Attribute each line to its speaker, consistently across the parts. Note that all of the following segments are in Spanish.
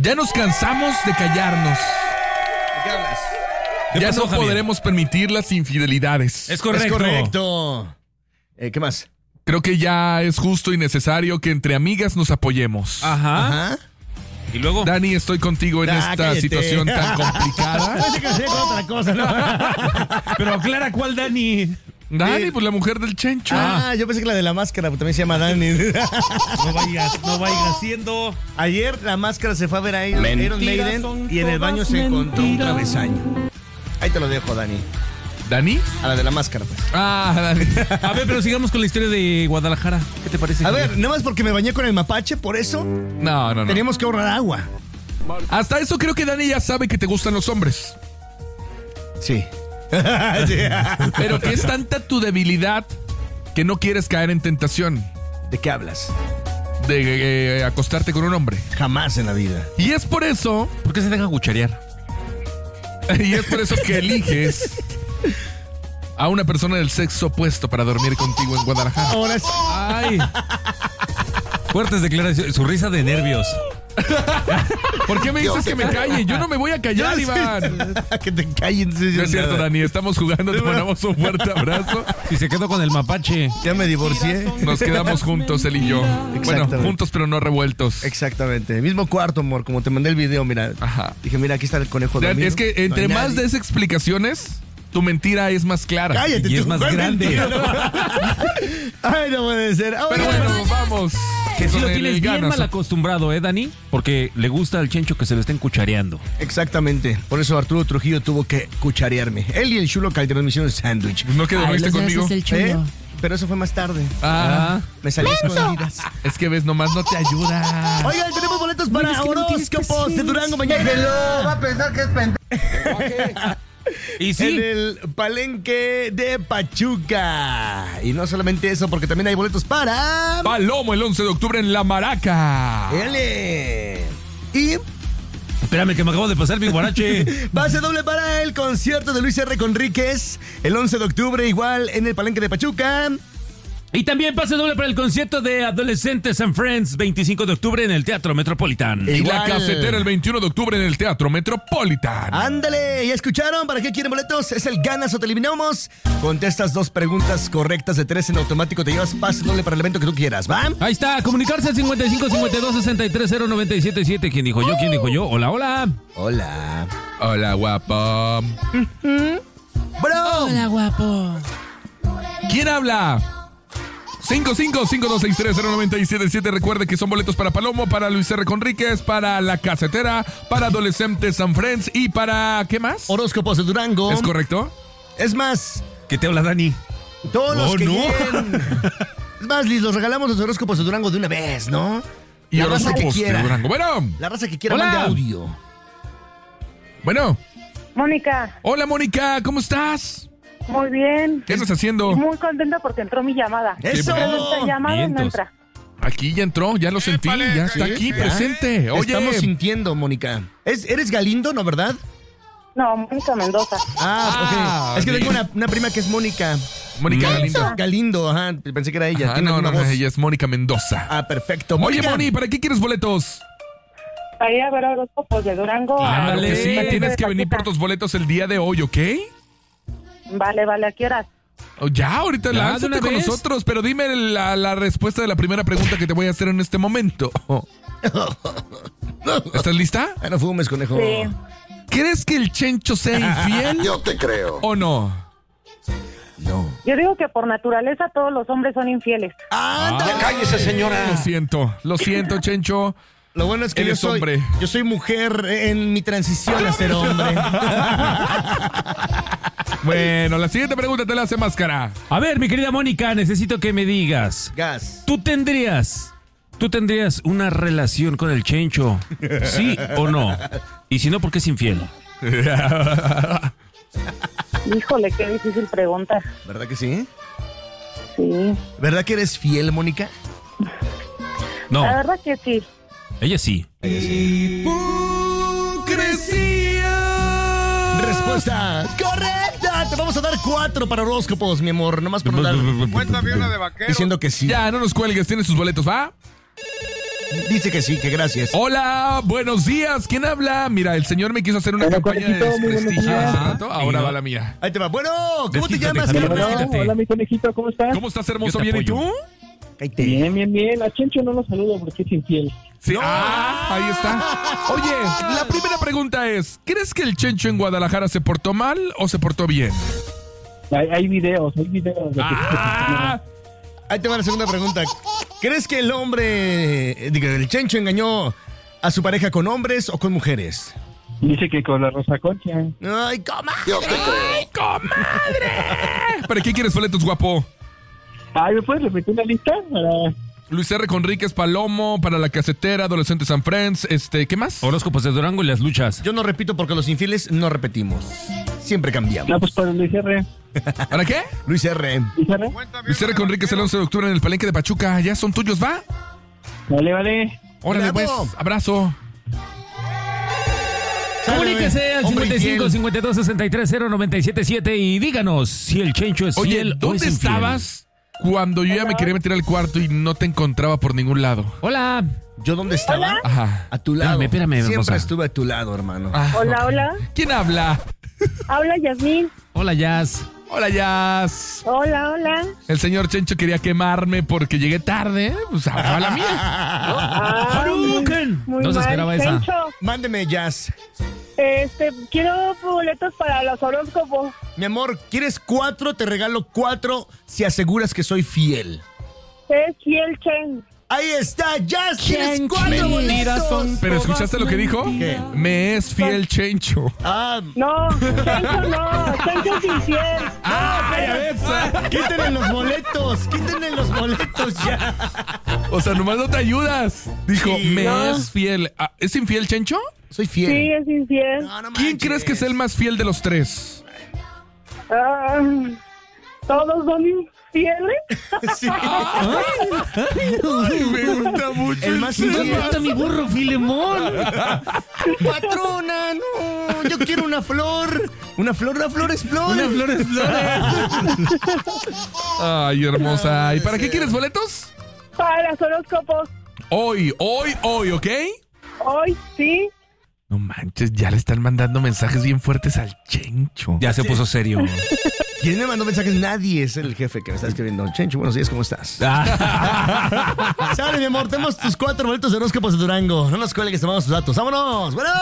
Speaker 1: Ya nos cansamos de callarnos.
Speaker 2: ¿De qué hablas?
Speaker 1: Ya
Speaker 3: pasó,
Speaker 1: no
Speaker 3: Javier?
Speaker 1: podremos permitir las infidelidades.
Speaker 3: Es correcto.
Speaker 2: Es correcto. ¿Qué más?
Speaker 1: Creo que ya es justo y necesario que entre amigas nos apoyemos.
Speaker 3: Ajá. Y luego.
Speaker 1: Dani, estoy contigo en esta
Speaker 2: cállate.
Speaker 1: situación tan complicada.
Speaker 2: Parece que decía con otra cosa, ¿no?
Speaker 3: Pero aclara cuál, Dani.
Speaker 1: Dani, pues la mujer del Chencho.
Speaker 2: Yo pensé que la de la máscara también se llama Dani.
Speaker 3: No vayas siendo.
Speaker 2: Ayer la máscara se fue a ver a Iron
Speaker 3: Mentiras
Speaker 2: Maiden
Speaker 3: son
Speaker 2: y en el baño se encontró un
Speaker 3: mentiras.
Speaker 2: travesaño. Ahí te lo dejo, Dani.
Speaker 1: ¿Dani?
Speaker 2: A la de la máscara, pues.
Speaker 1: Dani.
Speaker 3: A ver, pero sigamos con la historia de Guadalajara. ¿Qué te parece?
Speaker 2: A
Speaker 3: Javier?
Speaker 2: ver, nada más porque me bañé con el mapache, por eso
Speaker 1: No.
Speaker 2: teníamos que ahorrar agua.
Speaker 1: Hasta eso creo que Dani ya sabe que te gustan los hombres.
Speaker 2: Sí.
Speaker 1: Pero que es tanta tu debilidad que no quieres caer en tentación
Speaker 2: ¿De qué hablas?
Speaker 1: de acostarte con un hombre.
Speaker 2: Jamás en la vida.
Speaker 1: Y es por eso,
Speaker 3: ¿Por qué se deja cucharear?
Speaker 1: que eliges a una persona del sexo opuesto para dormir contigo en Guadalajara.
Speaker 2: Ahora sí.
Speaker 3: Ay. Fuertes declaraciones. Su risa de nervios.
Speaker 1: ¿Por qué me dices que me calle? Yo no me voy a callar, Iván.
Speaker 2: Que te callen.
Speaker 1: No es cierto, Dani. Estamos jugando. Te mandamos un fuerte abrazo.
Speaker 3: Y se quedó con el mapache.
Speaker 2: Ya me divorcié.
Speaker 1: Nos quedamos juntos, él y yo. Bueno,
Speaker 2: Exactamente.
Speaker 1: juntos pero no revueltos.
Speaker 2: Exactamente. Mismo cuarto, amor, como te mandé el video, mira.
Speaker 1: Ajá.
Speaker 2: Dije, mira, aquí está el conejo de
Speaker 1: Es que entre más des explicaciones, tu mentira es más clara.
Speaker 2: Cállate,
Speaker 3: Y es
Speaker 2: tú,
Speaker 3: más
Speaker 2: ¿cuál
Speaker 3: grande.
Speaker 2: mentira? Ay, no puede ser.
Speaker 1: Pero bueno, vamos.
Speaker 3: Que sí
Speaker 1: con
Speaker 3: lo
Speaker 1: el
Speaker 3: tienes bien
Speaker 1: ganas.
Speaker 3: mal acostumbrado, Dani? Porque le gusta al Chencho que se lo estén cuchareando.
Speaker 2: Exactamente. Por eso Arturo Trujillo tuvo que cucharearme. Él y el Chulo Calderón me hicieron sándwich.
Speaker 1: ¿No que dormiste
Speaker 4: los
Speaker 1: conmigo?
Speaker 4: haces el chulo.
Speaker 2: ¿Eh? Pero eso fue más tarde. Me salí escondidas.
Speaker 1: Es que ves, nomás no te ayuda.
Speaker 2: Oigan, tenemos boletos para
Speaker 4: es que no tienes
Speaker 2: horóscopos de Durango mañana.
Speaker 5: Va a pensar que es pendejo.
Speaker 3: Y
Speaker 2: En
Speaker 3: sí.
Speaker 2: el Palenque de Pachuca. Y no solamente eso, porque también hay boletos para...
Speaker 1: Palomo el 11 de octubre en La Maraca.
Speaker 2: L. Y
Speaker 3: Espérame que me acabo de pasar mi guarache.
Speaker 2: pase doble para el concierto de Luis R. Conríquez el 11 de octubre, igual en el Palenque de Pachuca.
Speaker 3: Y también pase doble para el concierto de Adolescentes and Friends, 25 de octubre en el Teatro Metropolitan.
Speaker 1: Y la
Speaker 2: Igual.
Speaker 1: Cafetera el 21 de octubre en el Teatro Metropolitan.
Speaker 2: Ándale, ¿ya escucharon? ¿Para qué quieren boletos? Es el ganas o te eliminamos. Contestas 2 preguntas correctas de 3 en automático. Te llevas pase doble para el evento que tú quieras, ¿va?
Speaker 3: Ahí está, comunicarse al 55 52 63 0977. ¿Quién dijo yo? ¿Quién dijo yo? Hola, hola.
Speaker 2: Hola.
Speaker 1: Hola, guapo.
Speaker 2: Bro.
Speaker 4: Hola, guapo.
Speaker 1: ¿Quién habla? 5552630977. Recuerde que son boletos para Palomo, para Luis R. Conríquez, para La Cafetera, para Adolescentes and Friends y para... ¿qué más?
Speaker 2: Horóscopos de Durango.
Speaker 1: ¿Es correcto?
Speaker 2: Es más,
Speaker 3: ¿Qué te habla Dani?
Speaker 2: todos los
Speaker 3: Oh,
Speaker 2: que
Speaker 3: no.
Speaker 2: quieren. Es más, Liz, los regalamos los horóscopos de Durango de una vez, ¿no?
Speaker 1: Y
Speaker 2: La raza que
Speaker 1: horóscopos de
Speaker 2: quiera.
Speaker 1: Durango. Bueno,
Speaker 2: La raza que quiera
Speaker 3: Hola.
Speaker 2: mande audio.
Speaker 1: bueno.
Speaker 6: Mónica,
Speaker 1: Hola, Mónica, ¿cómo estás?
Speaker 6: muy bien.
Speaker 1: ¿Qué estás haciendo?
Speaker 6: Muy contenta porque entró mi llamada.
Speaker 2: ¡Eso!
Speaker 6: Pero no está llamada, no
Speaker 3: Vientos.
Speaker 6: entra.
Speaker 1: Aquí ya entró, ya lo sentí, ya está aquí
Speaker 2: ¿Ya?
Speaker 1: presente. Oye,
Speaker 2: Estamos sintiendo, Mónica. ¿Eres Galindo, no, verdad?
Speaker 6: No, Mónica Mendoza.
Speaker 2: Ok. Es que tengo una prima que es Mónica.
Speaker 1: Mónica Galindo.
Speaker 2: Galindo, ajá. Pensé que era ella.
Speaker 1: Ajá,
Speaker 2: Tiene
Speaker 1: no,
Speaker 2: una
Speaker 1: no,
Speaker 2: voz.
Speaker 1: ella es Mónica Mendoza.
Speaker 2: Ah, perfecto.
Speaker 1: Oye,
Speaker 2: Mónica.
Speaker 1: Moni, ¿para qué quieres boletos?
Speaker 6: Para ir a ver horóscopos de Durango.
Speaker 1: Claro
Speaker 3: Ándale.
Speaker 1: que sí,
Speaker 3: Vale,
Speaker 1: tienes que venir por tus boletos el día de hoy, ¿ok?
Speaker 6: Vale, ¿a qué horas?
Speaker 1: Oh, ya, ahorita
Speaker 3: Ya, de
Speaker 1: lánzate
Speaker 3: una
Speaker 1: con
Speaker 3: vez.
Speaker 1: nosotros, pero dime la respuesta de la primera pregunta que te voy a hacer en este momento. ¿Estás lista?
Speaker 2: Ah, no fumes, conejo.
Speaker 6: Sí.
Speaker 1: ¿Crees que el Chencho sea infiel
Speaker 5: Yo te creo.
Speaker 1: o no?
Speaker 2: No.
Speaker 6: Yo digo que por naturaleza todos los hombres son infieles.
Speaker 2: ¡Ándale!
Speaker 5: Cállese, señora.
Speaker 1: Lo siento, Chencho.
Speaker 2: Lo bueno es que
Speaker 1: Eres hombre.
Speaker 2: yo soy mujer en mi transición a ser hombre.
Speaker 1: Bueno, la siguiente pregunta te la hace Máscara.
Speaker 3: A ver, mi querida Mónica, necesito que me digas.
Speaker 2: Gas.
Speaker 3: ¿Tú tendrías una relación con el Chencho? ¿Sí o no? Y si no, ¿por qué es infiel?
Speaker 6: Híjole, qué difícil pregunta.
Speaker 2: ¿Verdad que sí?
Speaker 6: Sí.
Speaker 2: ¿Verdad que eres fiel, Mónica?
Speaker 3: No,
Speaker 6: La verdad que sí.
Speaker 3: ella sí.
Speaker 2: Respuesta correcta. Te vamos a dar 4 para horóscopos, mi amor. Nomás por dar
Speaker 7: Cuéntame una de vaqueros.
Speaker 2: diciendo que sí.
Speaker 1: Ya, no nos cuelgues, tienes tus boletos, ¿va?
Speaker 2: Dice que sí, que gracias.
Speaker 1: Hola, buenos días. ¿Quién habla? Mira, el señor me quiso hacer una campaña de desprestigio hace rato. Ahora va la mía.
Speaker 2: Ahí te va. Bueno, ¿cómo te
Speaker 3: Desquítate,
Speaker 2: llamas,
Speaker 3: Javier,
Speaker 2: carnal?
Speaker 3: desquítate.
Speaker 4: Hola, mi conejito, ¿cómo estás?
Speaker 1: ¿Cómo estás, hermoso?
Speaker 3: Yo te
Speaker 1: ¿Bien y tú?
Speaker 3: apoyo.
Speaker 2: Cállate.
Speaker 4: Bien. A Chencho no lo saludo porque es infiel.
Speaker 1: Sí. Ahí está. Oye, la primera pregunta es, ¿crees que el Chencho en Guadalajara se portó mal o se portó bien?
Speaker 4: Hay videos de que...
Speaker 2: Ahí te va la segunda pregunta. ¿Crees que el Chencho engañó a su pareja con hombres o con mujeres?
Speaker 4: Dice que con la Rosa Concha.
Speaker 2: ¡Ay, comadre!
Speaker 1: ¡Ay, comadre! ¿Para qué quieres boletos, guapo?
Speaker 4: Ay, ¿me puedes repetir una lista?
Speaker 1: Luis R. Conríquez Palomo, para la casetera, Adolescentes and Friends, ¿qué más?
Speaker 3: Horóscopos de Durango y las luchas.
Speaker 2: Yo no repito porque los infieles no repetimos. Siempre cambiamos.
Speaker 4: No, pues para Luis R.
Speaker 1: ¿Para qué?
Speaker 2: Luis R.
Speaker 4: ¿Luis R?
Speaker 1: Luis R. Conríquez el 11 de octubre en el Palenque de Pachuca. ¿Ya son tuyos, va?
Speaker 4: Vale.
Speaker 1: Órale, pues,
Speaker 2: Bravo.
Speaker 1: abrazo.
Speaker 3: Comuníquese al
Speaker 2: Hombre
Speaker 3: 55
Speaker 2: infiel.
Speaker 3: 52 63 0977 y díganos si el Chencho es
Speaker 1: Oye,
Speaker 3: fiel o
Speaker 1: ¿dónde
Speaker 3: es infiel.
Speaker 1: estabas cuando yo ya me quería meter al cuarto y no te encontraba por ningún lado?
Speaker 3: Hola.
Speaker 2: ¿Yo dónde estaba?
Speaker 1: Ajá.
Speaker 2: A tu lado.
Speaker 3: Espérame,
Speaker 2: Siempre
Speaker 3: hermosa.
Speaker 2: estuve a tu lado, hermano.
Speaker 1: Ah,
Speaker 6: Hola, hola.
Speaker 1: ¿Quién habla?
Speaker 6: Habla Yasmín.
Speaker 3: Hola, Jazz.
Speaker 1: Hola, Jazz.
Speaker 6: Hola.
Speaker 1: El señor Chencho quería quemarme porque llegué tarde. Pues ahora va la mía.
Speaker 3: Hadouken.
Speaker 6: Muy
Speaker 3: No se
Speaker 6: mal,
Speaker 3: esperaba esa.
Speaker 6: Chencho.
Speaker 2: Mándeme, Jazz.
Speaker 6: Quiero boletos para los horóscopos.
Speaker 2: Mi amor, ¿quieres 4? Te regalo 4 si aseguras que soy fiel.
Speaker 6: Es fiel, Chen.
Speaker 2: Ahí está, Jazz. Tienes
Speaker 3: Chen,
Speaker 2: 4
Speaker 3: mentiras
Speaker 2: boletos.
Speaker 3: son-
Speaker 1: ¿Pero escuchaste lo que dijo?
Speaker 2: ¿Qué?
Speaker 1: Me es fiel Chencho.
Speaker 2: Ah,
Speaker 6: No, Chencho no. Chencho es infiel.
Speaker 1: ¡Ay, a ver!
Speaker 2: quítenle los boletos. Quítenle los boletos ya.
Speaker 1: O sea, nomás no te ayudas. Dijo,
Speaker 2: Sí.
Speaker 1: me
Speaker 6: No.
Speaker 1: es fiel. Ah, ¿es infiel Chencho?
Speaker 2: Soy fiel.
Speaker 6: Sí, es infiel.
Speaker 2: No, no
Speaker 1: ¿Quién
Speaker 2: manches.
Speaker 1: crees que es el más fiel de los tres?
Speaker 6: Ah, ¿todos son infieles?
Speaker 2: Sí.
Speaker 1: Ay, me gusta mucho.
Speaker 2: El más infiel.
Speaker 3: mi burro, Filemón.
Speaker 2: Patrona, no. Yo quiero una flor. Una flor es flor.
Speaker 3: Una flor es flor.
Speaker 1: Ay, hermosa. ¿Y para qué quieres boletos?
Speaker 6: Para los horóscopos.
Speaker 1: Hoy, ¿ok?
Speaker 6: Hoy sí.
Speaker 1: No manches, ya le están mandando mensajes bien fuertes al Chencho.
Speaker 3: Ya se puso serio.
Speaker 2: ¿Quién me mandó mensajes? Nadie, es el jefe que me está escribiendo. Chencho, buenos días, ¿cómo estás? Sale, mi amor, tenemos tus 4 boletos de horóscopos de Durango. No nos cuelgues, tomamos tus datos. ¡Vámonos! ¡Bueno!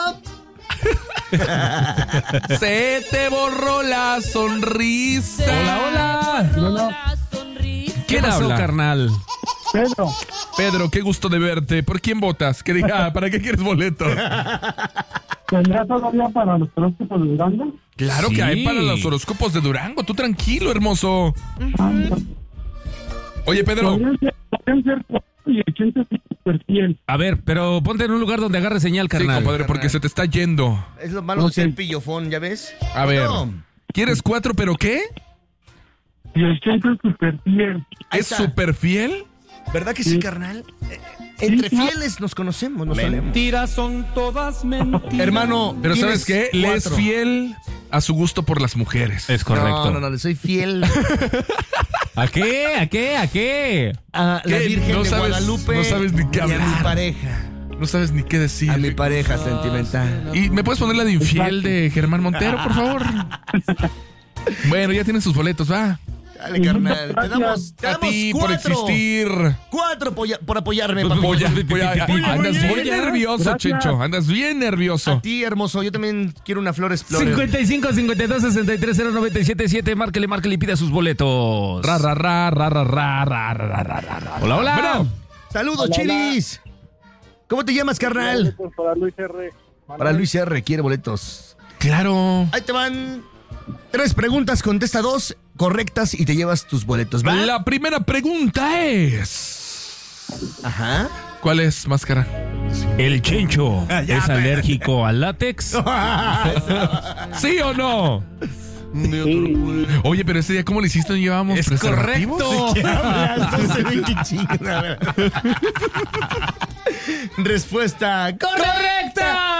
Speaker 1: Se te borró la sonrisa.
Speaker 3: Hola. ¿Qué
Speaker 1: ¿Quién
Speaker 3: pasó,
Speaker 1: habla?
Speaker 3: carnal?
Speaker 4: Pedro.
Speaker 1: Pedro, qué gusto de verte. ¿Por quién votas? Que diga, ¿para qué quieres boletos?
Speaker 4: ¿Tendrá todavía para los horóscopos de Durango?
Speaker 1: Claro
Speaker 3: Sí.
Speaker 1: que hay para los horóscopos de Durango. Tú tranquilo, hermoso. Oye, Pedro.
Speaker 4: Podrían ser y el Chencho es súper fiel.
Speaker 3: A ver, pero ponte en un lugar donde agarre señal,
Speaker 1: Sí,
Speaker 3: carnal.
Speaker 1: compadre, porque se te está yendo.
Speaker 2: Es lo malo de ser pillofón, ¿ya ves?
Speaker 1: A ver.
Speaker 2: No.
Speaker 1: ¿Quieres 4, pero qué?
Speaker 4: Y el Chencho es súper fiel.
Speaker 2: Ahí
Speaker 1: ¿Es
Speaker 2: está.
Speaker 1: súper fiel?
Speaker 2: ¿Verdad que sí, carnal? Entre fieles nos conocemos, nos sabemos.
Speaker 7: Mentiras son todas mentiras.
Speaker 2: Hermano,
Speaker 1: Pero ¿sabes
Speaker 2: tienes
Speaker 1: qué? Le es
Speaker 2: 4.
Speaker 1: fiel a su gusto por las mujeres.
Speaker 3: Es correcto.
Speaker 2: No, le soy fiel
Speaker 3: ¿A qué? ¿A qué? ¿A qué?
Speaker 2: a la
Speaker 1: ¿Qué?
Speaker 2: Virgen
Speaker 1: No
Speaker 2: de
Speaker 1: sabes-
Speaker 2: Guadalupe
Speaker 1: no sabes ni qué
Speaker 2: y a mi
Speaker 1: hablar.
Speaker 2: pareja.
Speaker 1: No sabes ni qué decir.
Speaker 2: A mi pareja sentimental.
Speaker 1: ¿Y me puedes poner la de infiel de Germán Montero, por favor? Bueno, ya tienen sus boletos, va.
Speaker 2: Dale, carnal. Te damos
Speaker 1: A ti
Speaker 2: 4.
Speaker 1: por existir.
Speaker 2: 4 por apoyarme,
Speaker 1: Pues,
Speaker 2: papi.
Speaker 1: Andas bien
Speaker 4: Gracias.
Speaker 1: nervioso,
Speaker 4: Gracias.
Speaker 1: Chencho. Andas bien nervioso.
Speaker 2: A ti, hermoso. Yo también quiero una flor explorer.
Speaker 3: 55 52 63 0977. Márquele y pida sus boletos.
Speaker 1: Ra, ra, ra, ra, ra, ra, ra, ra, ra, ra, ra.
Speaker 3: Hola, hola.
Speaker 1: Bueno,
Speaker 2: Saludos, chilis. ¿Cómo te llamas, carnal?
Speaker 4: Para Luis R.
Speaker 2: Para Luis R. Quiere boletos.
Speaker 1: claro.
Speaker 2: Ahí te van 3 preguntas. Contesta 2 correctas y te llevas tus boletos. ¿Va?
Speaker 1: La primera pregunta es...
Speaker 2: Ajá.
Speaker 1: ¿Cuál es, máscara?
Speaker 3: ¿El Chencho es alérgico al látex?
Speaker 1: ¿Sí o no? Oye, pero ese día, ¿cómo le hiciste? ¿No llevábamos
Speaker 3: Es
Speaker 1: preservativos?
Speaker 3: correcto.
Speaker 2: ¿Qué hablas? No se ve que chinga. Respuesta correcta.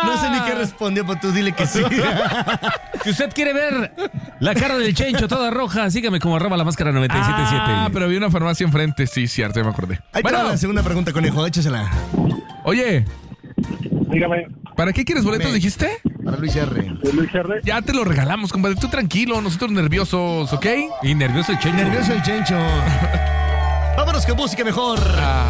Speaker 2: No sé ni qué respondió, pero tú dile que sí.
Speaker 3: Si usted quiere ver la cara del Chencho toda roja, sígame como @lamáscara977.
Speaker 1: Ah, pero había una farmacia enfrente. Sí, cierto, ya me acordé.
Speaker 2: Ahí te va la segunda pregunta, conejo. Échasela.
Speaker 1: Oye,
Speaker 4: Dígame,
Speaker 1: ¿para qué quieres boletos, dijiste?
Speaker 2: Para Luis R.
Speaker 4: Luis R.
Speaker 1: Ya te lo regalamos, compadre. Tú tranquilo, nosotros nerviosos, ¿ok?
Speaker 3: Y nervioso el Chencho.
Speaker 2: Nervioso el Chencho. Vámonos con música mejor.